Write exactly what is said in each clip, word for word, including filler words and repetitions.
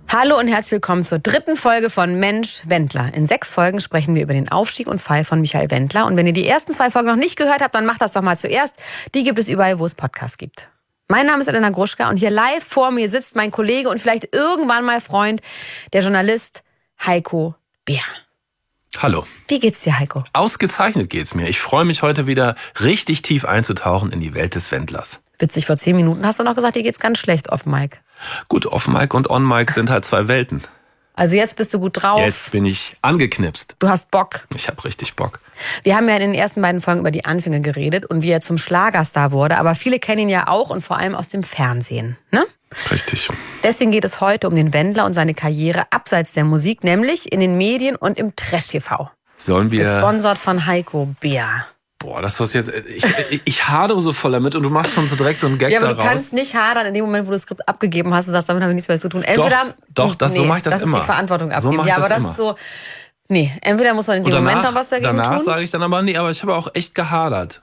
Hallo und herzlich willkommen zur dritten Folge von Mensch Wendler. In sechs Folgen sprechen wir über den Aufstieg und Fall von Michael Wendler. Und wenn ihr die ersten zwei Folgen noch nicht gehört habt, dann macht das doch mal zuerst. Die gibt es überall, wo es Podcasts gibt. Mein Name ist Elena Gruschka und hier live vor mir sitzt mein Kollege und vielleicht irgendwann mal Freund, der Journalist Heiko Beer. Hallo. Wie geht's dir, Heiko? Ausgezeichnet geht's mir. Ich freue mich heute wieder richtig tief einzutauchen in die Welt des Wendlers. Witzig, vor zehn Minuten hast du noch gesagt, dir geht's ganz schlecht off Mic. Gut, off-Mic und on-Mic sind halt zwei Welten. Also jetzt bist du gut drauf. Jetzt bin ich angeknipst. Du hast Bock. Ich habe richtig Bock. Wir haben ja in den ersten beiden Folgen über die Anfänge geredet und wie er zum Schlagerstar wurde. Aber viele kennen ihn ja auch und vor allem aus dem Fernsehen, ne? Richtig. Deswegen geht es heute um den Wendler und seine Karriere abseits der Musik, nämlich in den Medien und im Trash-T V. Sollen wir... Gesponsert von Heiko Beer. Boah, das was jetzt... Ich, ich, ich hadere so voll damit und du machst schon so direkt so einen Gag ja, aber daraus. Du kannst nicht hadern in dem Moment, wo du das Skript abgegeben hast und sagst, damit haben wir nichts mehr zu tun. Entweder... Doch, doch das, nee, so mach ich das, das immer. Das ist die Verantwortung abgeben. So mach ich ja, das aber das immer. ist so... Nee, entweder muss man in dem danach, Moment noch was dagegen danach tun. Danach sage ich dann aber, nee, aber ich habe auch echt gehadert.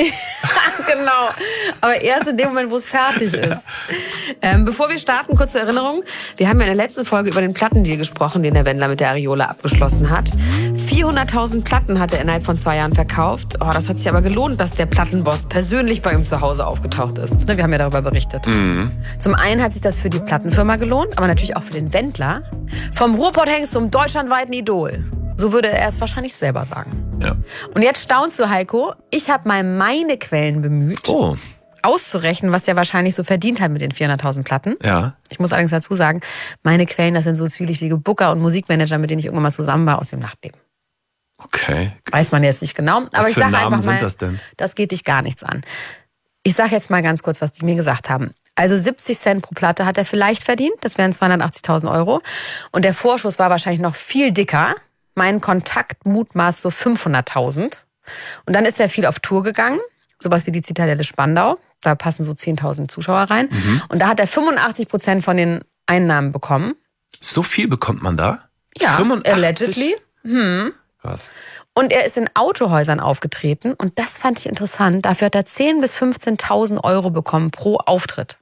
Genau, aber erst in dem Moment, wo es fertig ist. Ähm, bevor wir starten, kurze Erinnerung. Wir haben ja in der letzten Folge über den Plattendeal gesprochen, den der Wendler mit der Ariola abgeschlossen hat. vierhunderttausend Platten hat er innerhalb von zwei Jahren verkauft. Oh, das hat sich aber gelohnt, dass der Plattenboss persönlich bei ihm zu Hause aufgetaucht ist. Wir haben ja darüber berichtet. Mhm. Zum einen hat sich das für die Plattenfirma gelohnt, aber natürlich auch für den Wendler. Vom Ruhrpott-Hengst zum deutschlandweiten Idol. So würde er es wahrscheinlich selber sagen. Ja. Und jetzt staunst du, Heiko. Ich habe mal meine Quellen bemüht, oh. auszurechnen, was der wahrscheinlich so verdient hat mit den vierhunderttausend Platten. Ja. Ich muss allerdings dazu sagen, meine Quellen, das sind so zwielichtige Booker und Musikmanager, mit denen ich irgendwann mal zusammen war aus dem Nachtleben. Okay. Weiß man jetzt nicht genau. Was aber ich für sage Namen einfach mal, sind das denn? Das geht dich gar nichts an. Ich sage jetzt mal ganz kurz, was die mir gesagt haben. Also siebzig Cent pro Platte hat er vielleicht verdient. Das wären zweihundertachtzigtausend Euro. Und der Vorschuss war wahrscheinlich noch viel dicker. Mein Kontakt mutmaßt so fünfhunderttausend. Und dann ist er viel auf Tour gegangen. Sowas wie die Zitadelle Spandau. Da passen so zehntausend Zuschauer rein. Mhm. Und da hat er fünfundachtzig Prozent von den Einnahmen bekommen. So viel bekommt man da? Ja, fünfundachtzig? Allegedly. Hm. Krass. Und er ist in Autohäusern aufgetreten. Und das fand ich interessant. Dafür hat er zehntausend bis fünfzehntausend Euro bekommen pro Auftritt.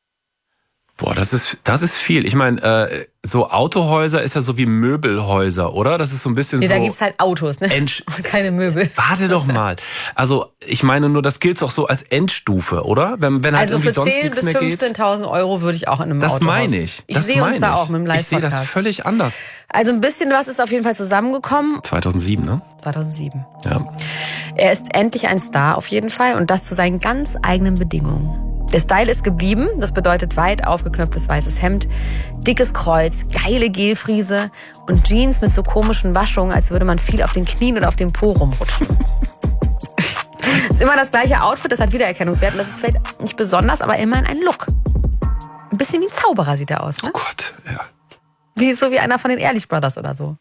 Boah, das ist das ist viel. Ich meine, äh, so Autohäuser ist ja so wie Möbelhäuser, oder? Das ist so ein bisschen nee, so... da gibt's halt Autos, ne? End- Und keine Möbel. Warte doch mal. Also, ich meine nur, das gilt doch so als Endstufe, oder? Wenn, wenn halt also irgendwie für sonst zehn nichts bis mehr geht. fünfzehntausend Euro würde ich auch in einem Das Autohaus. meine ich. Ich Das sehe uns meine da ich. auch mit dem Ich sehe Live-Podcast. das völlig anders. Also ein bisschen was ist auf jeden Fall zusammengekommen. zweitausendsieben, ne? zweitausendsieben. Ja. Er ist endlich ein Star auf jeden Fall und das zu seinen ganz eigenen Bedingungen. Der Style ist geblieben, das bedeutet weit aufgeknöpftes weißes Hemd, dickes Kreuz, geile Gelfriese und Jeans mit so komischen Waschungen, als würde man viel auf den Knien oder auf dem Po rumrutschen. Es ist immer das gleiche Outfit, das hat Wiedererkennungswert und das ist vielleicht nicht besonders, aber immerhin ein Look. Ein bisschen wie ein Zauberer sieht er aus, ne? Oh Gott, ja. Wie, so wie einer von den Ehrlich Brothers oder so.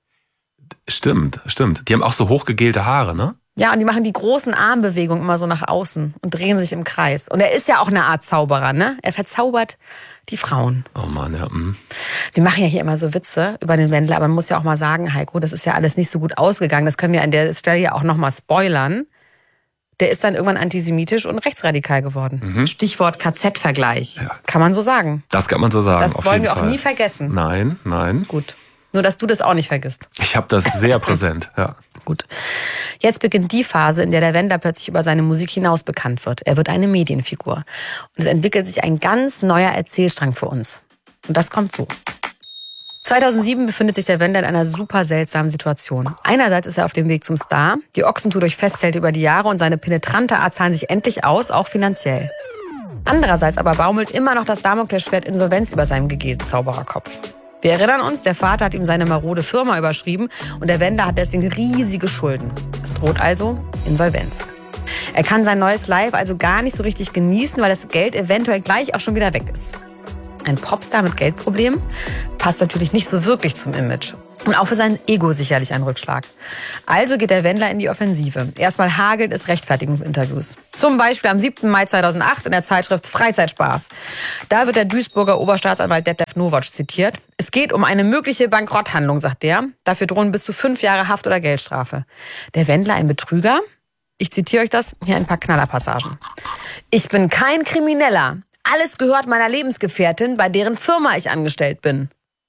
Stimmt, stimmt. Die haben auch so hochgegelte Haare, ne? Ja, und die machen die großen Armbewegungen immer so nach außen und drehen sich im Kreis. Und er ist ja auch eine Art Zauberer, ne? Er verzaubert die Frauen. Oh Mann, ja. Mh. Wir machen ja hier immer so Witze über den Wendler, aber man muss ja auch mal sagen, Heiko, das ist ja alles nicht so gut ausgegangen. Das können wir an der Stelle ja auch noch mal spoilern. Der ist dann irgendwann antisemitisch und rechtsradikal geworden. Mhm. Stichwort K Z-Vergleich. Ja. Kann man so sagen. Das kann man so sagen. Das auf wollen jeden wir Fall. auch nie vergessen. Nein, nein. Gut. Nur, dass du das auch nicht vergisst. Ich habe das sehr präsent, ja. Gut. Jetzt beginnt die Phase, in der der Wendler plötzlich über seine Musik hinaus bekannt wird. Er wird eine Medienfigur. Und es entwickelt sich ein ganz neuer Erzählstrang für uns. Und das kommt so. zweitausendsieben befindet sich der Wendler in einer super seltsamen Situation. Einerseits ist er auf dem Weg zum Star. Die Ochsentour durch Festzelte über die Jahre und seine penetrante Art zahlen sich endlich aus, auch finanziell. Andererseits aber baumelt immer noch das Damoklesschwert Insolvenz über seinem gegelten Zaubererkopf. Wir erinnern uns, der Vater hat ihm seine marode Firma überschrieben und der Wendler hat deswegen riesige Schulden. Es droht also Insolvenz. Er kann sein neues Live also gar nicht so richtig genießen, weil das Geld eventuell gleich auch schon wieder weg ist. Ein Popstar mit Geldproblemen passt natürlich nicht so wirklich zum Image. Und auch für sein Ego sicherlich ein Rückschlag. Also geht der Wendler in die Offensive. Erstmal hagelt es Rechtfertigungsinterviews. Zum Beispiel am siebten Mai zweitausendacht in der Zeitschrift Freizeitspaß. Da wird der Duisburger Oberstaatsanwalt Detlef Nowotsch zitiert. Es geht um eine mögliche Bankrotthandlung, sagt der. Dafür drohen bis zu fünf Jahre Haft oder Geldstrafe. Der Wendler ein Betrüger? Ich zitiere euch das, hier ein paar Knallerpassagen. Ich bin kein Krimineller. Alles gehört meiner Lebensgefährtin, bei deren Firma ich angestellt bin.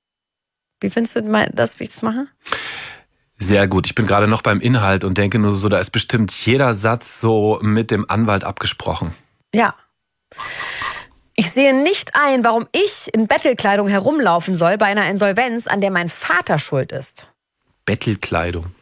Wie findest du das, wie ich das mache? Sehr gut. Ich bin gerade noch beim Inhalt und denke nur so, da ist bestimmt jeder Satz so mit dem Anwalt abgesprochen. Ja. Ich sehe nicht ein, warum ich in Bettelkleidung herumlaufen soll bei einer Insolvenz, an der mein Vater schuld ist. Bettelkleidung.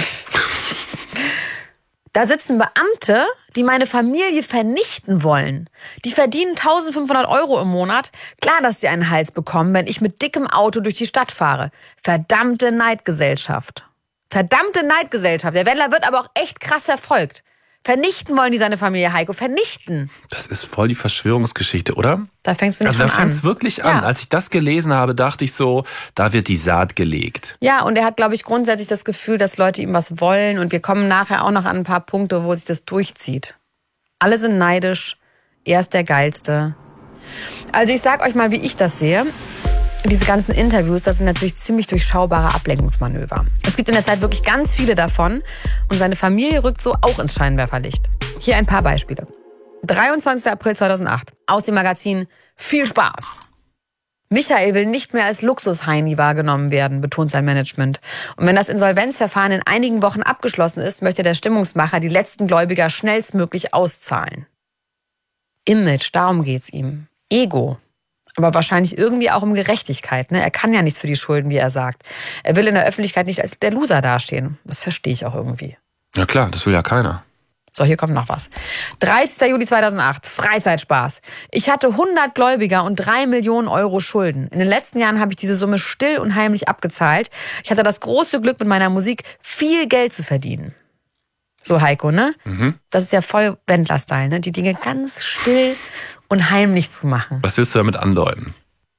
Da sitzen Beamte, die meine Familie vernichten wollen. Die verdienen eintausendfünfhundert Euro im Monat. Klar, dass sie einen Hals bekommen, wenn ich mit dickem Auto durch die Stadt fahre. Verdammte Neidgesellschaft. Verdammte Neidgesellschaft. Der Wendler wird aber auch echt krass verfolgt. Vernichten wollen die seine Familie, Heiko. Vernichten. Das ist voll die Verschwörungsgeschichte, oder? Da fängst du nicht also schon da an. fängt es wirklich an. Ja. Als ich das gelesen habe, dachte ich so, da wird die Saat gelegt. Ja, und er hat, glaube ich, grundsätzlich das Gefühl, dass Leute ihm was wollen. Und wir kommen nachher auch noch an ein paar Punkte, wo sich das durchzieht. Alle sind neidisch. Er ist der Geilste. Also ich sag euch mal, wie ich das sehe. Diese ganzen Interviews, das sind natürlich ziemlich durchschaubare Ablenkungsmanöver. Es gibt in der Zeit wirklich ganz viele davon. Und seine Familie rückt so auch ins Scheinwerferlicht. Hier ein paar Beispiele. dreiundzwanzigster April zweitausendacht. Aus dem Magazin Viel Spaß. Michael will nicht mehr als Luxusheini wahrgenommen werden, betont sein Management. Und wenn das Insolvenzverfahren in einigen Wochen abgeschlossen ist, möchte der Stimmungsmacher die letzten Gläubiger schnellstmöglich auszahlen. Image, darum geht's ihm. Ego. Aber wahrscheinlich irgendwie auch um Gerechtigkeit. Ne? Er kann ja nichts für die Schulden, wie er sagt. Er will in der Öffentlichkeit nicht als der Loser dastehen. Das verstehe ich auch irgendwie. Ja klar, das will ja keiner. So, hier kommt noch was. dreißigster Juli zweitausendacht, Freizeitspaß. Ich hatte hundert Gläubiger und drei Millionen Euro Schulden. In den letzten Jahren habe ich diese Summe still und heimlich abgezahlt. Ich hatte das große Glück, mit meiner Musik viel Geld zu verdienen. So, Heiko, ne? Mhm. Das ist ja voll Wendler-Style, ne? Die Dinge ganz still und heimlich zu machen. Was willst du damit andeuten?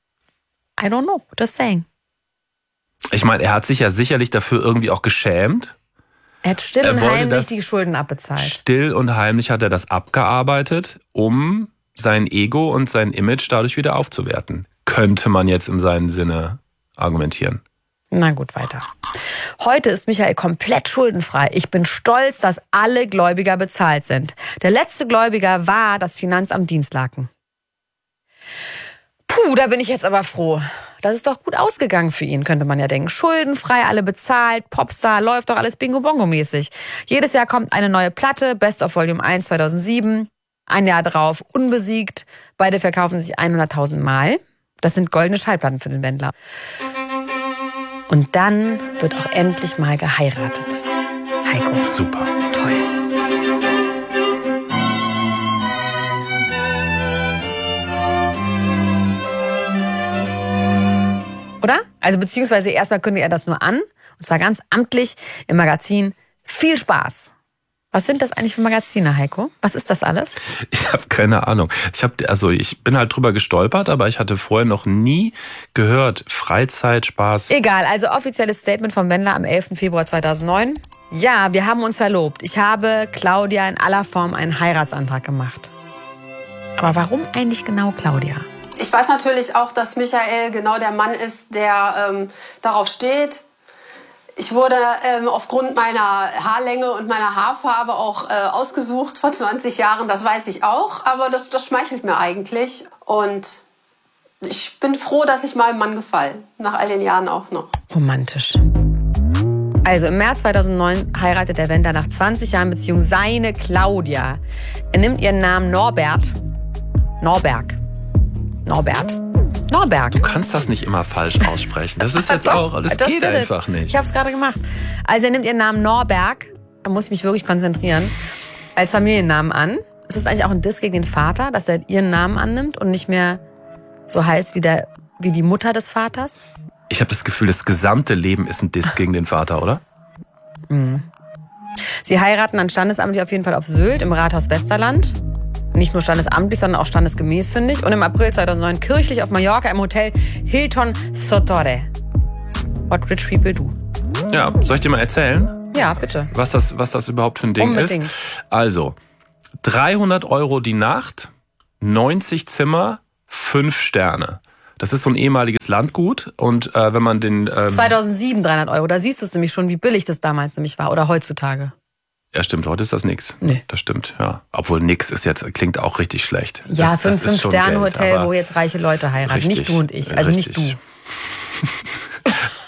I don't know, just saying. Ich meine, er hat sich ja sicherlich dafür irgendwie auch geschämt. Er hat still Er und wollte heimlich das- die Schulden abbezahlt. Still und heimlich hat er das abgearbeitet, um sein Ego und sein Image dadurch wieder aufzuwerten. Könnte man jetzt in seinem Sinne argumentieren. Na gut, weiter. Heute ist Michael komplett schuldenfrei. Ich bin stolz, dass alle Gläubiger bezahlt sind. Der letzte Gläubiger war das Finanzamt Dienstlaken. Puh, da bin ich jetzt aber froh. Das ist doch gut ausgegangen für ihn, könnte man ja denken. Schuldenfrei, alle bezahlt, Popstar, läuft doch alles Bingo-Bongo-mäßig. Jedes Jahr kommt eine neue Platte, Best of Volume eins zweitausendsieben. Ein Jahr drauf, unbesiegt. Beide verkaufen sich hunderttausend Mal. Das sind goldene Schallplatten für den Wendler. Und dann wird auch endlich mal geheiratet. Heiko. Super. Toll. Oder? Also beziehungsweise erstmal kündigt er das nur an. Und zwar ganz amtlich im Magazin Viel Spaß. Was sind das eigentlich für Magazine, Heiko? Was ist das alles? Ich habe keine Ahnung. Ich habe also ich bin halt drüber gestolpert, aber ich hatte vorher noch nie gehört Freizeit, Spaß. Egal, also offizielles Statement vom Wendler am elften Februar zweitausendneun. Ja, wir haben uns verlobt. Ich habe Claudia in aller Form einen Heiratsantrag gemacht. Aber warum eigentlich genau Claudia? Ich weiß natürlich auch, dass Michael genau der Mann ist, der ähm, darauf steht. Ich wurde ähm, aufgrund meiner Haarlänge und meiner Haarfarbe auch äh, ausgesucht vor zwanzig Jahren. Das weiß ich auch, aber das, das schmeichelt mir eigentlich. Und ich bin froh, dass ich meinem Mann gefalle. Nach all den Jahren auch noch. Romantisch. Also im März zweitausendneun heiratet der Wendler nach zwanzig Jahren Beziehung seine Claudia. Er nimmt ihren Namen Norbert. Norberg. Norbert. Norberg. Du kannst das nicht immer falsch aussprechen. Das ist jetzt Doch, auch, das das geht did it. einfach nicht. Ich habe es gerade gemacht. Also er nimmt ihren Namen Norberg, da muss ich mich wirklich konzentrieren, als Familiennamen an. Ist das eigentlich auch ein Diss gegen den Vater, dass er ihren Namen annimmt und nicht mehr so heißt wie, der, wie die Mutter des Vaters? Ich habe das Gefühl, das gesamte Leben ist ein Diss gegen den Vater, oder? Mhm. Sie heiraten dann standesamtlich auf jeden Fall auf Sylt im Rathaus Westerland. Nicht nur standesamtlich, sondern auch standesgemäß, finde ich. Und im April zweitausendneun kirchlich auf Mallorca im Hotel Hilton Sotore. What rich people do. Ja, soll ich dir mal erzählen, Ja, bitte. was das, was das überhaupt für ein Ding Unbedingt. ist? Also, dreihundert Euro die Nacht, neunzig Zimmer, fünf Sterne. Das ist so ein ehemaliges Landgut und äh, wenn man den... Ähm, zweitausendsieben dreihundert Euro. Da siehst du es nämlich schon, wie billig das damals nämlich war. Oder heutzutage. Ja, stimmt, heute ist das nix. Nee. Das stimmt, ja. Obwohl nix ist jetzt, klingt auch richtig schlecht. Ja, das, fünf, das ist fünf schon Sterne Geld, Hotel, aber wo jetzt reiche Leute heiraten. richtig, Nicht du und ich. Also richtig. nicht du.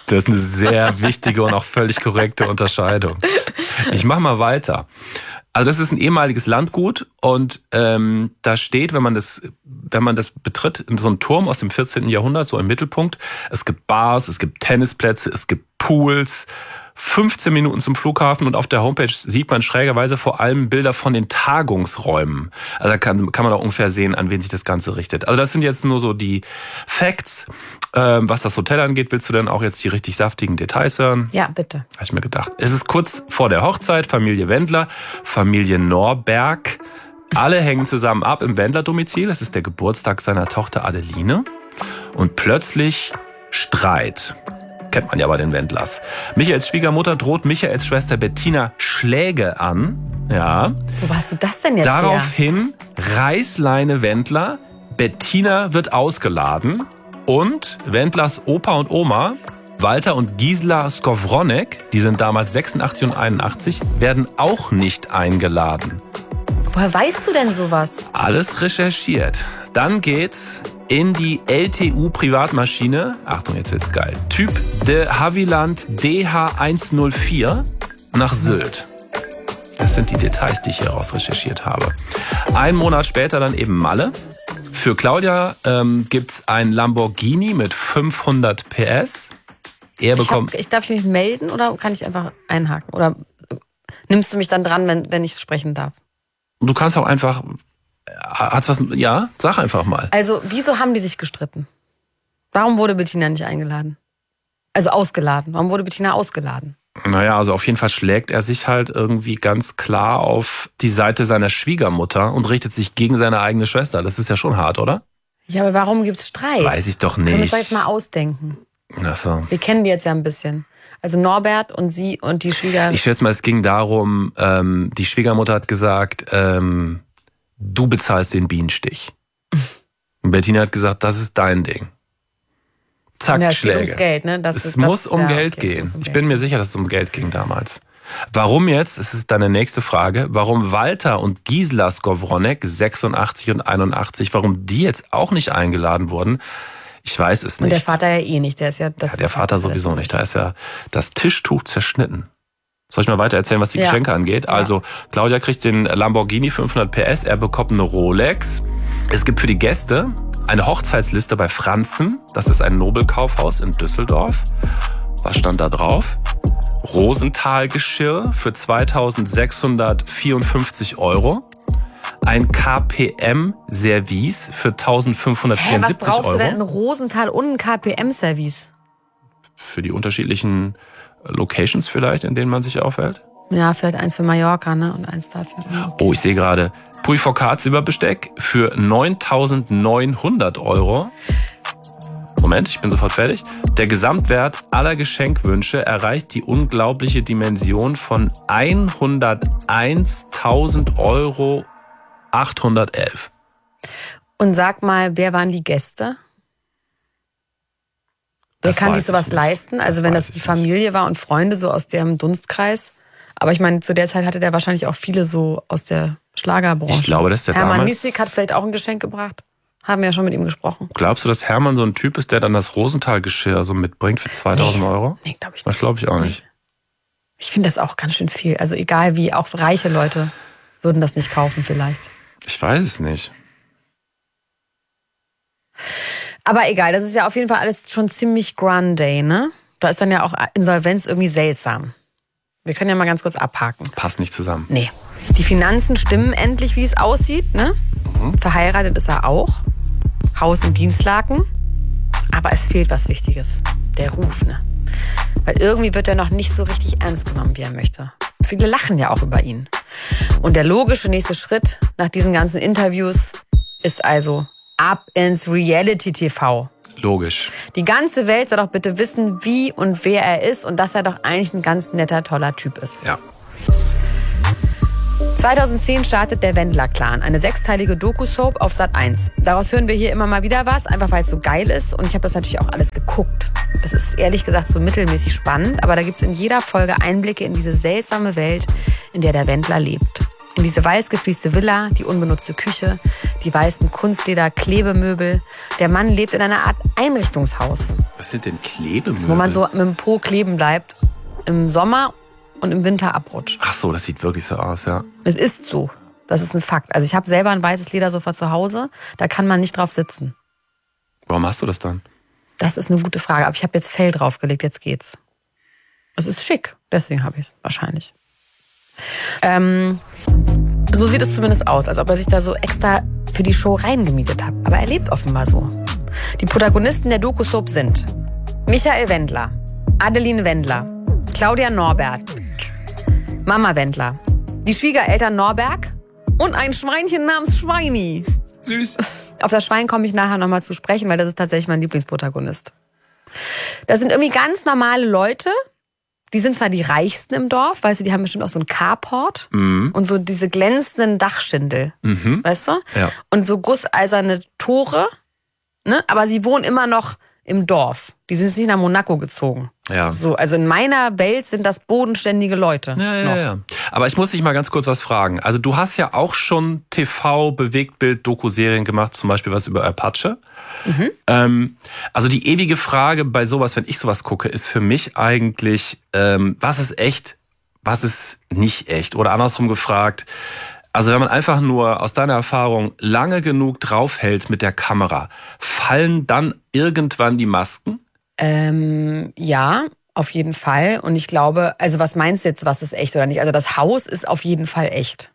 Das ist eine sehr wichtige und auch völlig korrekte Unterscheidung. Ich mache mal weiter. Also das ist ein ehemaliges Landgut und ähm, da steht, wenn man das, wenn man das betritt, in so einem Turm aus dem vierzehnten Jahrhundert, so im Mittelpunkt. Es gibt Bars, es gibt Tennisplätze, es gibt Pools, fünfzehn Minuten zum Flughafen und auf der Homepage sieht man schrägerweise vor allem Bilder von den Tagungsräumen. Also da kann, kann man auch ungefähr sehen, an wen sich das Ganze richtet. Also das sind jetzt nur so die Facts. Ähm, was das Hotel angeht, willst du dann auch jetzt die richtig saftigen Details hören? Ja, bitte. Habe ich mir gedacht. Es ist kurz vor der Hochzeit, Familie Wendler, Familie Norberg. Alle hängen zusammen ab im Wendler-Domizil. Es ist der Geburtstag seiner Tochter Adeline. Und plötzlich Streit. Kennt man ja bei den Wendlers. Michaels Schwiegermutter droht Michaels Schwester Bettina Schläge an. Ja. Wo hast du das denn jetzt her? Daraufhin Reißleine Wendler. Bettina wird ausgeladen. Und Wendlers Opa und Oma, Walter und Gisela Skowronek, die sind damals sechsundachtzig und einundachtzig, werden auch nicht eingeladen. Woher weißt du denn sowas? Alles recherchiert. Dann geht's in die L T U-Privatmaschine. Achtung, jetzt wird's geil. Typ de Havilland D H hundertvier nach Sylt. Das sind die Details, die ich hier raus recherchiert habe. Einen Monat später dann eben Malle. Für Claudia ähm, gibt's ein Lamborghini mit fünfhundert P S. Er bekommt. Ich, hab, ich darf mich melden oder kann ich einfach einhaken? Oder nimmst du mich dann dran, wenn, wenn ich sprechen darf? Du kannst auch einfach. Hat's was? Ja, sag einfach mal. Also, wieso haben die sich gestritten? Warum wurde Bettina nicht eingeladen? Also ausgeladen. Warum wurde Bettina ausgeladen? Naja, also auf jeden Fall schlägt er sich halt irgendwie ganz klar auf die Seite seiner Schwiegermutter und richtet sich gegen seine eigene Schwester. Das ist ja schon hart, oder? Ja, aber warum gibt's Streit? Weiß ich doch nicht. Können wir uns doch jetzt mal ausdenken. Ach so. Wir kennen die jetzt ja ein bisschen. Also Norbert und sie und die Schwieger... Ich schätze mal, es ging darum, ähm, die Schwiegermutter hat gesagt, ähm, du bezahlst den Bienenstich. Und Bettina hat gesagt, das ist dein Ding. Zack, ja, es Schläge. geht ums Geld, ne? Das es ist, muss das, um ja, Geld okay, gehen. muss um Ich Geld. bin mir sicher, dass es um Geld ging damals. Warum jetzt? Das ist deine nächste Frage. Warum Walter und Gisela Skowronek, sechsundachtzig und einundachtzig, warum die jetzt auch nicht eingeladen wurden? Ich weiß es nicht. Und der Vater ja eh nicht. Der ist ja das. Ja, der Vater sowieso nicht. Da ist ja das Tischtuch zerschnitten. Soll ich mal weiter erzählen, was die Ja. Geschenke angeht? Also, Claudia kriegt den Lamborghini fünfhundert P S, er bekommt eine Rolex. Es gibt für die Gäste eine Hochzeitsliste bei Franzen. Das ist ein Nobelkaufhaus in Düsseldorf. Was stand da drauf? Rosenthal-Geschirr für zweitausendsechshundertvierundfünfzig Euro. Ein K P M-Service für Hä, was eintausendfünfhundertvierundsiebzig brauchst du denn in Euro. Rosenthal und ein K P M-Service? Für die unterschiedlichen Locations vielleicht, in denen man sich aufhält. Ja, vielleicht eins für Mallorca, ne? Und eins dafür. Oh, ich sehe gerade Puy Forcat Silberbesteck für neuntausendneunhundert Euro. Moment, ich bin sofort fertig. Der Gesamtwert aller Geschenkwünsche erreicht die unglaubliche Dimension von hunderteinstausend Euro achthundertelf. Und sag mal, wer waren die Gäste? Wer Das kann weiß sich sowas ich nicht. leisten? Also Das wenn weiß das die ich Familie war und Freunde so aus dem Dunstkreis. Aber ich meine, zu der Zeit hatte der wahrscheinlich auch viele so aus der Schlagerbranche. Ich glaube, dass der Hermann damals- Miesig hat vielleicht auch ein Geschenk gebracht. Haben wir ja schon mit ihm gesprochen. Glaubst du, dass Hermann so ein Typ ist, der dann das Rosenthal-Geschirr so mitbringt für zweitausend Euro? Nee, glaube ich Das nicht. glaube ich auch nicht. Ich finde das auch ganz schön viel. Also egal wie, auch reiche Leute würden das nicht kaufen vielleicht. Ich weiß es nicht. Aber egal, das ist ja auf jeden Fall alles schon ziemlich grande, ne? Da ist dann ja auch Insolvenz irgendwie seltsam. Wir können ja mal ganz kurz abhaken. Passt nicht zusammen. Nee. Die Finanzen stimmen endlich, wie es aussieht, ne? Mhm. Verheiratet ist er auch. Haus in Dienstlaken. Aber es fehlt was Wichtiges. Der Ruf, ne? Weil irgendwie wird er noch nicht so richtig ernst genommen, wie er möchte. Viele lachen ja auch über ihn. Und der logische nächste Schritt nach diesen ganzen Interviews ist also ab ins Reality-T V. Logisch. Die ganze Welt soll doch bitte wissen, wie und wer er ist und dass er doch eigentlich ein ganz netter, toller Typ ist. Ja. zweitausendzehn startet der Wendler-Clan, eine sechsteilige Doku-Soap auf Sat eins. Daraus hören wir hier immer mal wieder was, einfach weil es so geil ist. Und ich habe das natürlich auch alles geguckt. Das ist ehrlich gesagt so mittelmäßig spannend, aber da gibt es in jeder Folge Einblicke in diese seltsame Welt, in der der Wendler lebt. In diese weiß geflieste Villa, die unbenutzte Küche, die weißen Kunstleder-Klebemöbel. Der Mann lebt in einer Art Einrichtungshaus. Was sind denn Klebemöbel? Wo man so mit dem Po kleben bleibt. Im Sommer und im Winter abrutscht. Ach so, das sieht wirklich so aus, ja. Es ist so. Das ist ein Fakt. Also ich habe selber ein weißes Ledersofa zu Hause. Da kann man nicht drauf sitzen. Warum hast du das dann? Das ist eine gute Frage. Aber ich habe jetzt Fell draufgelegt. Jetzt geht's. Es ist schick. Deswegen habe ich es wahrscheinlich. Ähm, so sieht es zumindest aus, als ob er sich da so extra für die Show reingemietet hat. Aber er lebt offenbar so. Die Protagonisten der Doku-Soap sind Michael Wendler, Adeline Wendler, Claudia Norbert, Mama Wendler, die Schwiegereltern Norberg und ein Schweinchen namens Schweini. Süß. Auf das Schwein komme ich nachher nochmal zu sprechen, weil das ist tatsächlich mein Lieblingsprotagonist. Das sind irgendwie ganz normale Leute. Die sind zwar die Reichsten im Dorf, weißt du, die haben bestimmt auch so einen Carport mhm. und so diese glänzenden Dachschindel, mhm. weißt du? Ja. Und so gusseiserne Tore, ne? Aber sie wohnen immer noch im Dorf. Die sind jetzt nicht nach Monaco gezogen. Ja. So, also in meiner Welt sind das bodenständige Leute. Ja, noch. ja, ja. Aber ich muss dich mal ganz kurz was fragen. Also du hast ja auch schon T V-Bewegtbild-Doku-Serien gemacht, zum Beispiel was über Apache. Mhm. Ähm, also die ewige Frage bei sowas, wenn ich sowas gucke, ist für mich eigentlich, ähm, was ist echt, was ist nicht echt? Oder andersrum gefragt, also wenn man einfach nur aus deiner Erfahrung lange genug draufhält mit der Kamera, fallen dann irgendwann die Masken? Ähm, ja, auf jeden Fall. Und ich glaube, also was meinst du jetzt, was ist echt oder nicht? Also das Haus ist auf jeden Fall echt.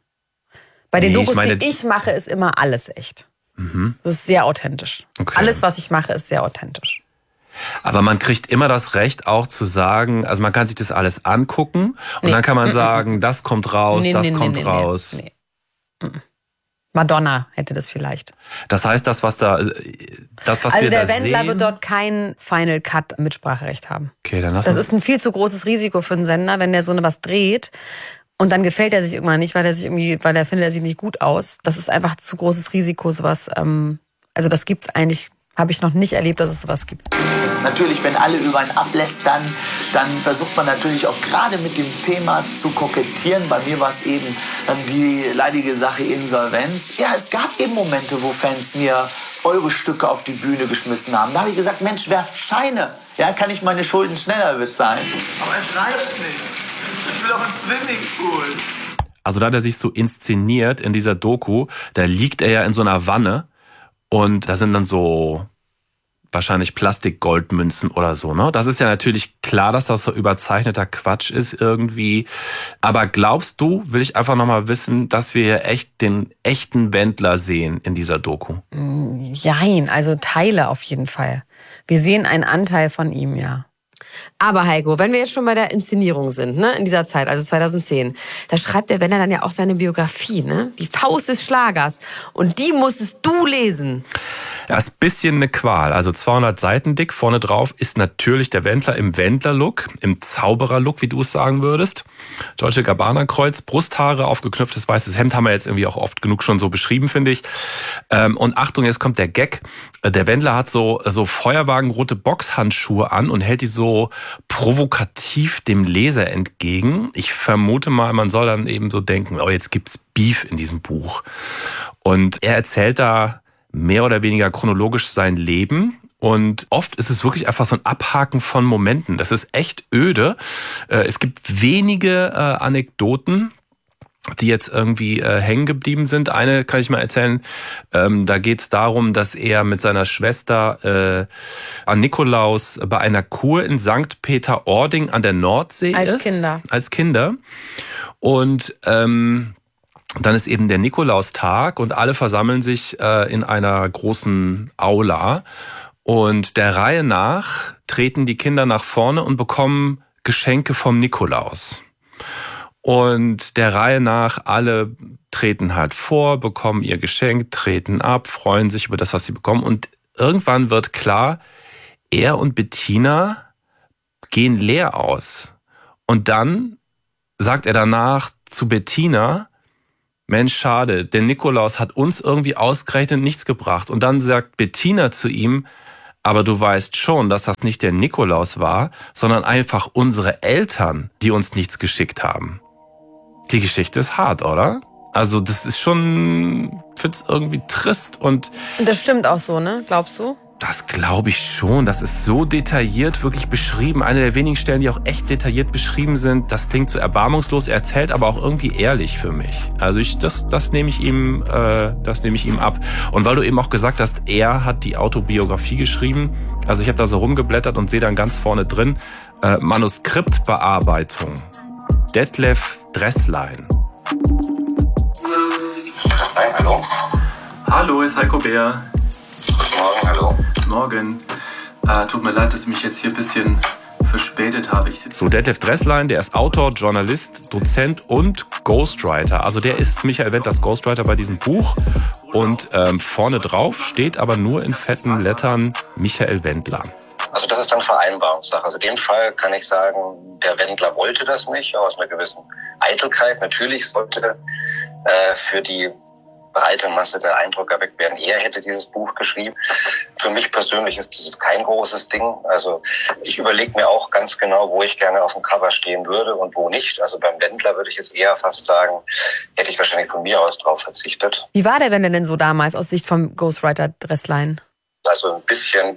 Bei den Nee, Dokus, ich meine- die ich mache, ist immer alles echt. Mhm. Das ist sehr authentisch. Okay. Alles, was ich mache, ist sehr authentisch. Aber man kriegt immer das Recht auch zu sagen, also man kann sich das alles angucken und Nee. dann kann man sagen, das kommt raus, Nee, das nee, nee, kommt nee, raus. Nee. Mm. Madonna hätte das vielleicht. Das heißt, das, was da, das, was Also wir der da Wendler sehen... wird dort kein Final Cut Mitspracherecht haben. Okay, dann lass Das uns... ist ein viel zu großes Risiko für einen Sender, wenn der so eine was dreht und dann gefällt er sich irgendwann nicht, weil er sich irgendwie, weil er findet er sich nicht gut aus. Das ist einfach zu großes Risiko, sowas. Ähm, also das gibt's eigentlich, habe ich noch nicht erlebt, dass es sowas gibt. Natürlich, wenn alle über einen ablästern, dann versucht man natürlich auch gerade mit dem Thema zu kokettieren. Bei mir war es eben dann die leidige Sache Insolvenz. Ja, es gab eben Momente, wo Fans mir eure Stücke auf die Bühne geschmissen haben. Da habe ich gesagt, Mensch, werft Scheine. Ja, kann ich meine Schulden schneller bezahlen. Aber es reicht nicht. Ich will auch ins Swimmingpool. Also da der sich so inszeniert in dieser Doku, da liegt er ja in so einer Wanne und da sind dann so wahrscheinlich Plastikgoldmünzen oder so, ne? Das ist ja natürlich klar, dass das so überzeichneter Quatsch ist irgendwie. Aber glaubst du, will ich einfach nochmal wissen, dass wir hier echt den echten Wendler sehen in dieser Doku? Jein, also Teile auf jeden Fall. Wir sehen einen Anteil von ihm, ja. Aber Heiko, wenn wir jetzt schon bei der Inszenierung sind, ne, in dieser Zeit, also zweitausendzehn, da schreibt der Wendler dann ja auch seine Biografie, ne? Die Faust des Schlagers. Und die musstest du lesen. Ja, ist ein bisschen eine Qual. Also zweihundert Seiten dick. Vorne drauf ist natürlich der Wendler im Wendler-Look, im Zauberer-Look, wie du es sagen würdest. Dolce Gabbana-Kreuz, Brusthaare, aufgeknöpftes weißes Hemd haben wir jetzt irgendwie auch oft genug schon so beschrieben, finde ich. Und Achtung, jetzt kommt der Gag. Der Wendler hat so, so feuerwagenrote Boxhandschuhe an und hält die so provokativ dem Leser entgegen. Ich vermute mal, man soll dann eben so denken, oh, jetzt gibt's Beef in diesem Buch. Und er erzählt da mehr oder weniger chronologisch sein Leben. Und oft ist es wirklich einfach so ein Abhaken von Momenten. Das ist echt öde. Es gibt wenige Anekdoten, die jetzt irgendwie äh, hängen geblieben sind. Eine kann ich mal erzählen. Ähm, da geht es darum, dass er mit seiner Schwester äh, an Nikolaus bei einer Kur in Sankt Peter-Ording an der Nordsee Als ist. Kinder. Als Kinder. Und ähm, dann ist eben der Nikolaustag und alle versammeln sich äh, in einer großen Aula. Und der Reihe nach treten die Kinder nach vorne und bekommen Geschenke vom Nikolaus. Und der Reihe nach, alle treten halt vor, bekommen ihr Geschenk, treten ab, freuen sich über das, was sie bekommen. Und irgendwann wird klar, er und Bettina gehen leer aus. Und dann sagt er danach zu Bettina, Mensch, schade, der Nikolaus hat uns irgendwie ausgerechnet nichts gebracht. Und dann sagt Bettina zu ihm, aber du weißt schon, dass das nicht der Nikolaus war, sondern einfach unsere Eltern, die uns nichts geschickt haben. Die Geschichte ist hart, oder? Also das ist schon, ich finde es irgendwie trist. Und Und das stimmt auch so, ne? Glaubst du? das glaube ich schon. Das ist so detailliert wirklich beschrieben. Eine der wenigen Stellen, die auch echt detailliert beschrieben sind. Das klingt so erbarmungslos. Er erzählt aber auch irgendwie ehrlich für mich. Also ich, das, das nehme ich ihm, äh, das nehme ich ihm ab. Und weil du eben auch gesagt hast, er hat die Autobiografie geschrieben. Also ich habe da so rumgeblättert und sehe dann ganz vorne drin äh, Manuskriptbearbeitung. Detlef Dresslein. Hi, hallo. Hallo, ist Heiko Bär. Guten Morgen, hallo. Morgen. Äh, tut mir leid, dass ich mich jetzt hier ein bisschen verspätet habe. Ich so, Detlef Dresslein, der ist Autor, Journalist, Dozent und Ghostwriter. Also der ist Michael Wendlers Ghostwriter bei diesem Buch. Und ähm, vorne drauf steht aber nur in fetten Lettern Michael Wendler. Also das ist dann Vereinbarungssache. Also in dem Fall kann ich sagen, der Wendler wollte das nicht, aus einer gewissen Eitelkeit. Natürlich sollte äh, für die breite Masse der Eindruck erweckt werden, er hätte dieses Buch geschrieben. Für mich persönlich ist das kein großes Ding. Also ich überlege mir auch ganz genau, wo ich gerne auf dem Cover stehen würde und wo nicht. Also beim Wendler würde ich jetzt eher fast sagen, hätte ich wahrscheinlich von mir aus drauf verzichtet. Wie war der Wendler denn so damals aus Sicht vom Ghostwriter Dresslein? Also ein bisschen,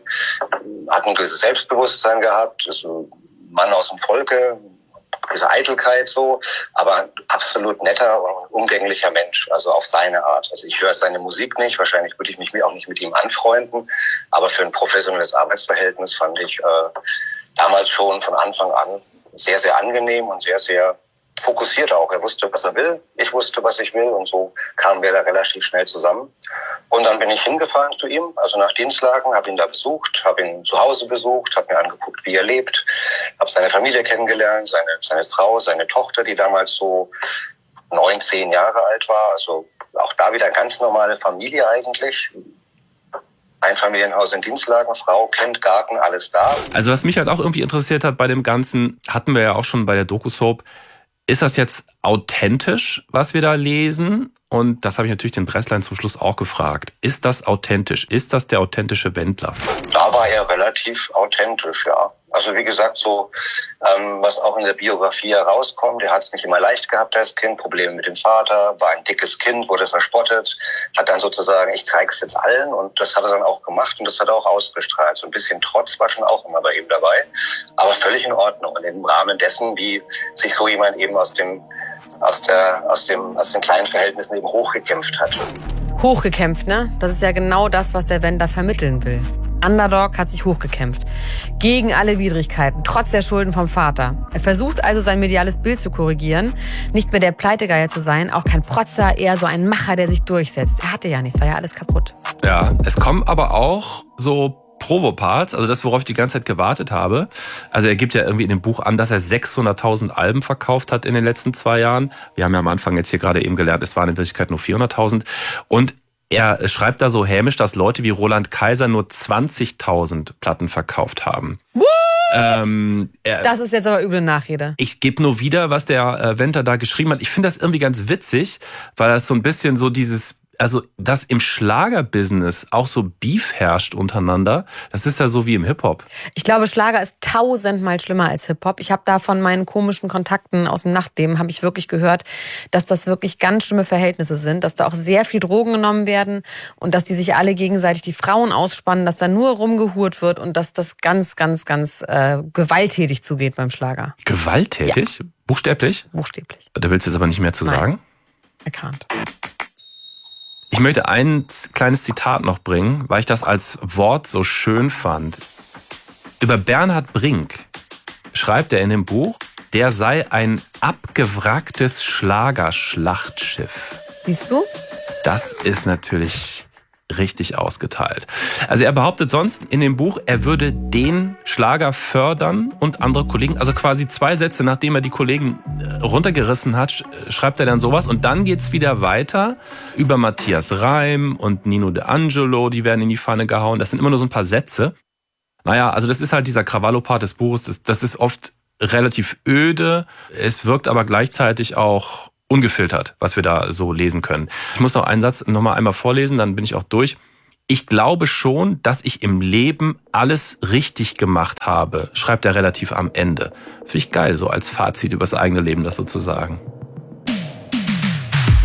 hat ein gewisses Selbstbewusstsein gehabt, ist ein Mann aus dem Volke, diese Eitelkeit so, aber ein absolut netter und umgänglicher Mensch, also auf seine Art. Also ich höre seine Musik nicht, wahrscheinlich würde ich mich auch nicht mit ihm anfreunden, aber für ein professionelles Arbeitsverhältnis fand ich äh, damals schon von Anfang an sehr, sehr angenehm und sehr, sehr fokussiert auch. Er wusste, was er will, ich wusste, was ich will und so kamen wir da relativ schnell zusammen. Und dann bin ich hingefahren zu ihm, also nach Dienstlagen, habe ihn da besucht, habe ihn zu Hause besucht, habe mir angeguckt, wie er lebt, habe seine Familie kennengelernt, seine, seine Frau, seine Tochter, die damals so neun, zehn Jahre alt war. Also auch da wieder ganz normale Familie eigentlich. Einfamilienhaus in Dienstlagen, Frau, Kind, Garten, alles da. Also was mich halt auch irgendwie interessiert hat bei dem Ganzen, hatten wir ja auch schon bei der Doku-Soap, ist das jetzt authentisch, was wir da lesen? Und das habe ich natürlich den Dresslein zum Schluss auch gefragt. Ist das authentisch? Ist das der authentische Wendler? Da war er relativ authentisch, ja. Also wie gesagt, so ähm, was auch in der Biografie herauskommt, er hat es nicht immer leicht gehabt als Kind, Probleme mit dem Vater, war ein dickes Kind, wurde verspottet, hat dann sozusagen, ich zeige es jetzt allen und das hat er dann auch gemacht und das hat er auch ausgestrahlt. So ein bisschen Trotz war schon auch immer bei ihm dabei, aber völlig in Ordnung und im Rahmen dessen, wie sich so jemand eben aus dem aus der aus dem aus den kleinen Verhältnissen eben hochgekämpft hat. Hochgekämpft, ne? Das ist ja genau das, was der Wendler vermitteln will. Underdog hat sich hochgekämpft. Gegen alle Widrigkeiten, trotz der Schulden vom Vater. Er versucht also sein mediales Bild zu korrigieren. Nicht mehr der Pleitegeier zu sein, auch kein Protzer, eher so ein Macher, der sich durchsetzt. Er hatte ja nichts, war ja alles kaputt. Ja, es kommen aber auch so Provoparts, also das, worauf ich die ganze Zeit gewartet habe. Also er gibt ja irgendwie in dem Buch an, dass er sechshunderttausend Alben verkauft hat in den letzten zwei Jahren. Wir haben ja am Anfang jetzt hier gerade eben gelernt, es waren in Wirklichkeit nur vierhunderttausend. Und er schreibt da so hämisch, dass Leute wie Roland Kaiser nur zwanzigtausend Platten verkauft haben. What? Ähm, er, das ist jetzt aber üble Nachrede. Ich gebe nur wieder, was der äh, Wendler da geschrieben hat. Ich finde das irgendwie ganz witzig, weil das so ein bisschen so dieses, also dass im Schlagerbusiness auch so Beef herrscht untereinander, das ist ja so wie im Hip-Hop. Ich glaube, Schlager ist tausendmal schlimmer als Hip-Hop. Ich habe da von meinen komischen Kontakten aus dem Nachtleben, habe ich wirklich gehört, dass das wirklich ganz schlimme Verhältnisse sind, dass da auch sehr viel Drogen genommen werden und dass die sich alle gegenseitig die Frauen ausspannen, dass da nur rumgehurt wird und dass das ganz, ganz, ganz äh, gewalttätig zugeht beim Schlager. Gewalttätig? Ja. Buchstäblich? Buchstäblich. Da willst du jetzt aber nicht mehr zu Nein. sagen? Erkannt. Ich möchte ein kleines Zitat noch bringen, weil ich das als Wort so schön fand. Über Bernhard Brink schreibt er in dem Buch, der sei ein abgewracktes Schlagerschlachtschiff. Siehst du? Das ist natürlich richtig ausgeteilt. Also er behauptet sonst in dem Buch, er würde den Schlager fördern und andere Kollegen, also quasi zwei Sätze, nachdem er die Kollegen runtergerissen hat, schreibt er dann sowas und dann geht's wieder weiter über Matthias Reim und Nino De Angelo, die werden in die Pfanne gehauen. Das sind immer nur so ein paar Sätze. Naja, also das ist halt dieser Krawallo-Part des Buches, das, das ist oft relativ öde, es wirkt aber gleichzeitig auch ungefiltert, was wir da so lesen können. Ich muss noch einen Satz noch mal einmal vorlesen, dann bin ich auch durch. Ich glaube schon, dass ich im Leben alles richtig gemacht habe, schreibt er relativ am Ende. Finde ich geil, so als Fazit über das eigene Leben, das sozusagen.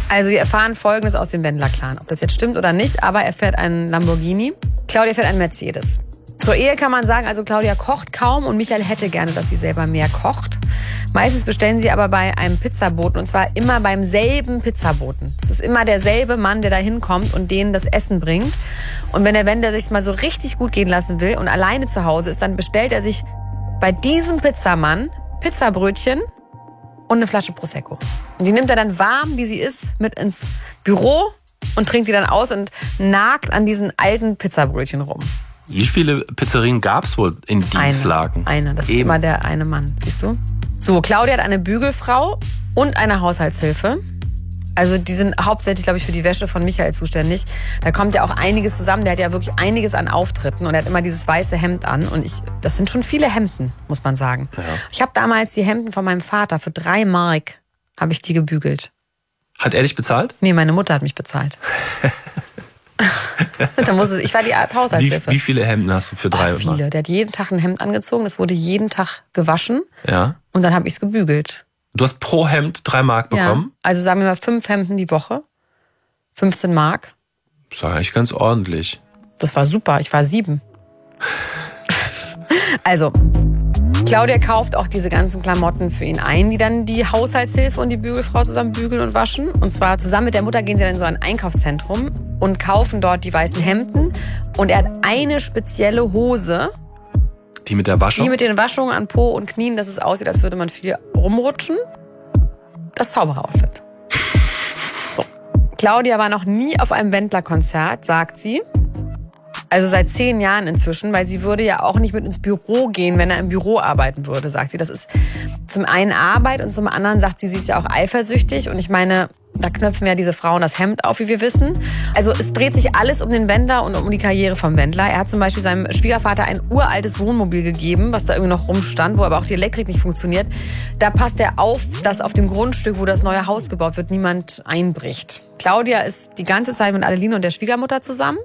Also wir erfahren Folgendes aus dem Wendler-Clan. Ob das jetzt stimmt oder nicht, aber er fährt einen Lamborghini. Claudia fährt einen Mercedes. Zur Ehe kann man sagen, also Claudia kocht kaum und Michael hätte gerne, dass sie selber mehr kocht. Meistens bestellen sie aber bei einem Pizzaboten und zwar immer beim selben Pizzaboten. Es ist immer derselbe Mann, der da hinkommt und denen das Essen bringt. Und wenn der Wendler sich mal so richtig gut gehen lassen will und alleine zu Hause ist, dann bestellt er sich bei diesem Pizzamann Pizzabrötchen und eine Flasche Prosecco. Und die nimmt er dann warm, wie sie ist, mit ins Büro und trinkt die dann aus und nagt an diesen alten Pizzabrötchen rum. Wie viele Pizzerien gab es wohl in Dienstlagen? Eine, eine. Das Eben. ist immer der eine Mann, siehst du? So, Claudia hat eine Bügelfrau und eine Haushaltshilfe. Also die sind hauptsächlich, glaube ich, für die Wäsche von Michael zuständig. Da kommt ja auch einiges zusammen. Der hat ja wirklich einiges an Auftritten und er hat immer dieses weiße Hemd an. Und ich, das sind schon viele Hemden, muss man sagen. Ja. Ich habe damals die Hemden von meinem Vater für drei Mark habe ich die gebügelt. Hat er dich bezahlt? Nee, meine Mutter hat mich bezahlt. Da muss es, ich war die Art Haushaltshilfe. Wie, wie viele Hemden hast du für drei Ach, viele. Der hat jeden Tag ein Hemd angezogen. Das wurde jeden Tag gewaschen. Ja. Und dann habe ich es gebügelt. Du hast pro Hemd drei Mark bekommen? Ja, also sagen wir mal fünf Hemden die Woche. fünfzehn Mark. Das war eigentlich ganz ordentlich. Das war super. Ich war sieben. Also, Claudia kauft auch diese ganzen Klamotten für ihn ein, die dann die Haushaltshilfe und die Bügelfrau zusammen bügeln und waschen. Und zwar zusammen mit der Mutter gehen sie dann in so ein Einkaufszentrum und kaufen dort die weißen Hemden. Und er hat eine spezielle Hose. Die mit der Waschung? Die mit den Waschungen an Po und Knien, dass es aussieht, als würde man viel rumrutschen. Das Zauberer-Outfit. So. Claudia war noch nie auf einem Wendler-Konzert, sagt sie. Also seit zehn Jahren inzwischen, weil sie würde ja auch nicht mit ins Büro gehen, wenn er im Büro arbeiten würde, sagt sie. Das ist zum einen Arbeit und zum anderen sagt sie, sie ist ja auch eifersüchtig. Und ich meine, da knöpfen ja diese Frauen das Hemd auf, wie wir wissen. Also es dreht sich alles um den Wendler und um die Karriere vom Wendler. Er hat zum Beispiel seinem Schwiegervater ein uraltes Wohnmobil gegeben, was da irgendwie noch rumstand, wo aber auch die Elektrik nicht funktioniert. Da passt er auf, dass auf dem Grundstück, wo das neue Haus gebaut wird, niemand einbricht. Claudia ist die ganze Zeit mit Adeline und der Schwiegermutter zusammen.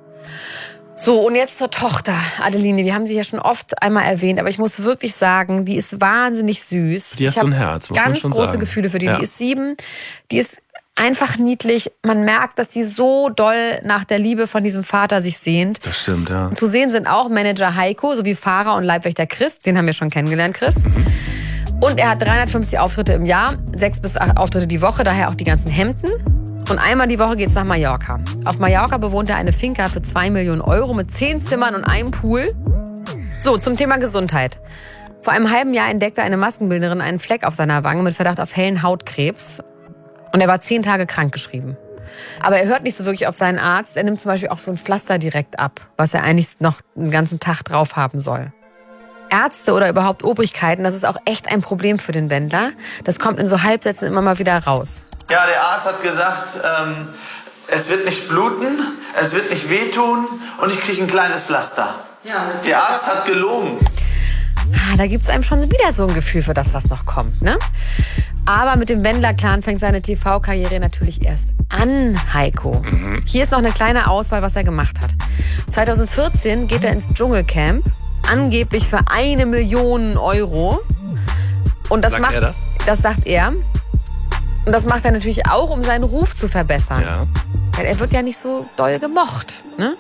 So, und jetzt zur Tochter, Adeline. Wir haben sie ja schon oft einmal erwähnt, aber ich muss wirklich sagen, die ist wahnsinnig süß. Die hat so ein Herz, muss man ganz schon große sagen. Gefühle für die. Ja. Die ist sieben, die ist einfach niedlich. Man merkt, dass die so doll nach der Liebe von diesem Vater sich sehnt. Das stimmt, ja. Zu sehen sind auch Manager Heiko sowie Fahrer und Leibwächter Chris. Den haben wir schon kennengelernt, Chris. Mhm. Und er hat dreihundertfünfzig Auftritte im Jahr, sechs bis acht Auftritte die Woche, daher auch die ganzen Hemden. Und einmal die Woche geht's nach Mallorca. Auf Mallorca bewohnt er eine Finca für zwei Millionen Euro mit zehn Zimmern und einem Pool. So, zum Thema Gesundheit. Vor einem halben Jahr entdeckte eine Maskenbildnerin einen Fleck auf seiner Wange mit Verdacht auf hellen Hautkrebs. Und er war zehn Tage krankgeschrieben. Aber er hört nicht so wirklich auf seinen Arzt. Er nimmt zum Beispiel auch so ein Pflaster direkt ab, was er eigentlich noch einen ganzen Tag drauf haben soll. Ärzte oder überhaupt Obrigkeiten, das ist auch echt ein Problem für den Wendler. Das kommt in so Halbsätzen immer mal wieder raus. Ja, der Arzt hat gesagt, ähm, es wird nicht bluten, es wird nicht wehtun und ich kriege ein kleines Pflaster. Ja, der Arzt hat gelogen. Ah, da gibt's einem schon wieder so ein Gefühl für das, was noch kommt, ne? Aber mit dem Wendler-Clan fängt seine T V-Karriere natürlich erst an, Heiko. Mhm. Hier ist noch eine kleine Auswahl, was er gemacht hat. zweitausendvierzehn geht er ins Dschungelcamp, angeblich für eine Million Euro. Und das sagt macht, er das? Das sagt er. Und das macht er natürlich auch, um seinen Ruf zu verbessern. Ja. Weil er wird ja nicht so doll gemocht, ne?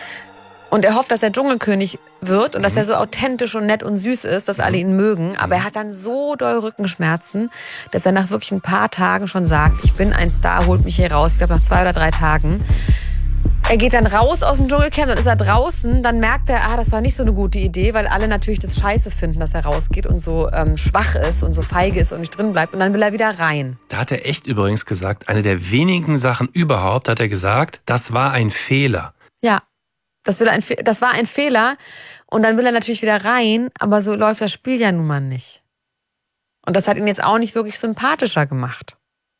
Und er hofft, dass er Dschungelkönig wird und mhm. dass er so authentisch und nett und süß ist, dass alle ihn mögen. Aber er hat dann so doll Rückenschmerzen, dass er nach wirklich ein paar Tagen schon sagt, ich bin ein Star, holt mich hier raus. Ich glaube, nach zwei oder drei Tagen. Er geht dann raus aus dem Dschungelcamp, dann ist er draußen, dann merkt er, ah, das war nicht so eine gute Idee, weil alle natürlich das scheiße finden, dass er rausgeht und so ähm, schwach ist und so feige ist und nicht drin bleibt. Und dann will er wieder rein. Da hat er echt übrigens gesagt, eine der wenigen Sachen überhaupt, hat er gesagt, das war ein Fehler. Ja, das, will ein, das war ein Fehler. Und dann will er natürlich wieder rein, aber so läuft das Spiel ja nun mal nicht. Und das hat ihn jetzt auch nicht wirklich sympathischer gemacht.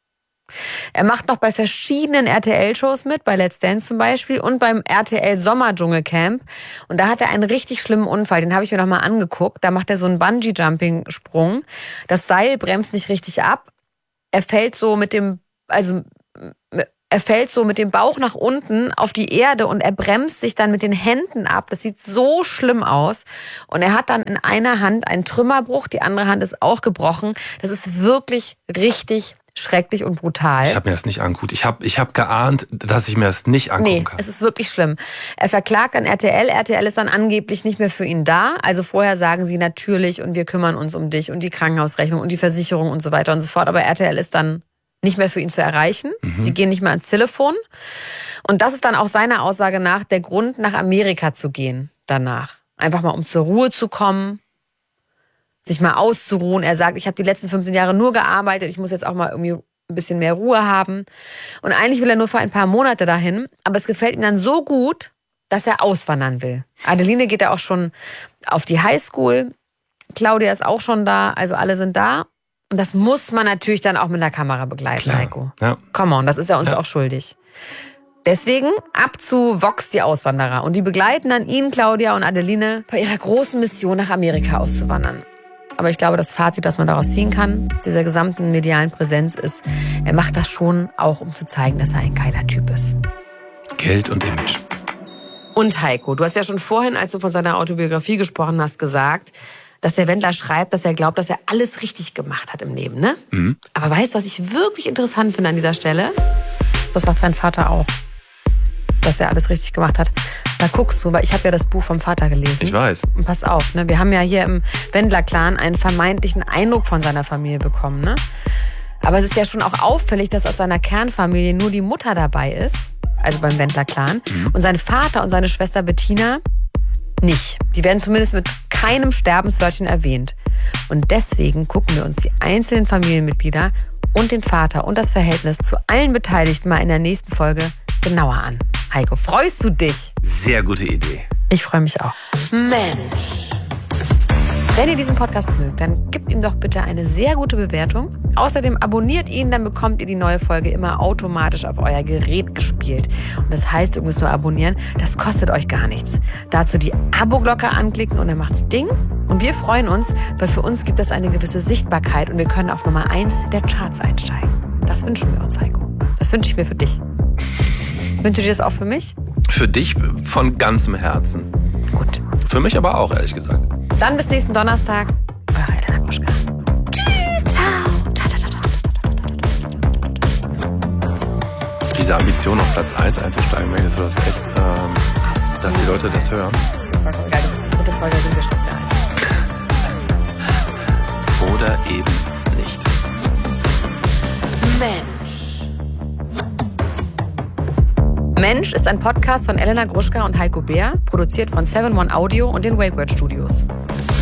Er macht noch bei verschiedenen R T L-Shows mit, bei Let's Dance zum Beispiel und beim R T L Sommer-Dschungelcamp. Und da hat er einen richtig schlimmen Unfall, den habe ich mir noch mal angeguckt. Da macht er so einen Bungee-Jumping-Sprung. Das Seil bremst nicht richtig ab. Er fällt so mit dem, also er fällt so mit dem Bauch nach unten auf die Erde und er bremst sich dann mit den Händen ab. Das sieht so schlimm aus. Und er hat dann in einer Hand einen Trümmerbruch, die andere Hand ist auch gebrochen. Das ist wirklich richtig schrecklich und brutal. Ich habe mir das nicht angeguckt. Ich habe ich hab geahnt, dass ich mir das nicht angucken nee, kann. Es ist wirklich schlimm. Er verklagt an R T L. R T L ist dann angeblich nicht mehr für ihn da. Also vorher sagen sie natürlich und wir kümmern uns um dich und die Krankenhausrechnung und die Versicherung und so weiter und so fort. Aber R T L ist dann nicht mehr für ihn zu erreichen. Mhm. Sie gehen nicht mehr ans Telefon. Und das ist dann auch seiner Aussage nach der Grund, nach Amerika zu gehen danach. Einfach mal, um zur Ruhe zu kommen, sich mal auszuruhen. Er sagt, ich habe die letzten fünfzehn Jahre nur gearbeitet, ich muss jetzt auch mal irgendwie ein bisschen mehr Ruhe haben. Und eigentlich will er nur für ein paar Monate dahin, aber es gefällt ihm dann so gut, dass er auswandern will. Adeline geht ja auch schon auf die Highschool, Claudia ist auch schon da, also alle sind da. Und das muss man natürlich dann auch mit der Kamera begleiten, Klar. Heiko. Ja. Come on, das ist er uns Ja. auch schuldig. Deswegen ab zu Vox die Auswanderer. Und die begleiten dann ihn, Claudia und Adeline, bei ihrer großen Mission nach Amerika auszuwandern. Aber ich glaube, das Fazit, das man daraus ziehen kann, aus dieser gesamten medialen Präsenz ist, er macht das schon auch, um zu zeigen, dass er ein geiler Typ ist. Geld und Image. Und Heiko, du hast ja schon vorhin, als du von seiner Autobiografie gesprochen hast, gesagt, dass der Wendler schreibt, dass er glaubt, dass er alles richtig gemacht hat im Leben, ne? Mhm. Aber weißt du, was ich wirklich interessant finde an dieser Stelle? Das sagt sein Vater auch, dass er alles richtig gemacht hat. Da guckst du, weil ich habe ja das Buch vom Vater gelesen. Ich weiß. Und pass auf, ne? Wir haben ja hier im Wendler-Clan einen vermeintlichen Eindruck von seiner Familie bekommen, ne? Aber es ist ja schon auch auffällig, dass aus seiner Kernfamilie nur die Mutter dabei ist, also beim Wendler-Clan. Mhm. Und sein Vater und seine Schwester Bettina nicht. Die werden zumindest mit keinem Sterbenswörtchen erwähnt. Und deswegen gucken wir uns die einzelnen Familienmitglieder und den Vater und das Verhältnis zu allen Beteiligten mal in der nächsten Folge genauer an. Heiko, freust du dich? Sehr gute Idee. Ich freue mich auch. Mensch. Wenn ihr diesen Podcast mögt, dann gebt ihm doch bitte eine sehr gute Bewertung. Außerdem abonniert ihn, dann bekommt ihr die neue Folge immer automatisch auf euer Gerät gespielt. Und das heißt, ihr müsst nur abonnieren, das kostet euch gar nichts. Dazu die Abo-Glocke anklicken und dann macht's Ding. Und wir freuen uns, weil für uns gibt es eine gewisse Sichtbarkeit und wir können auf Nummer eins der Charts einsteigen. Das wünschen wir uns, Heiko. Das wünsche ich mir für dich. Wünschst du dir das auch für mich? Für dich von ganzem Herzen. Gut. Für mich aber auch, ehrlich gesagt. Dann bis nächsten Donnerstag. Eure Elena Gruschka. Tschüss, ciao. Ciao, ciao, ciao. Diese Ambition auf Platz eins einzusteigen, möchtest du das echt, ähm, dass die Leute das hören? Vollkommen geil, das ist die dritte Folge, sind wir schon auf der eins. Oder eben nicht. Mensch. Mensch ist ein Podcast von Elena Gruschka und Heiko Beer, produziert von seven one Audio und den Wakeword Studios.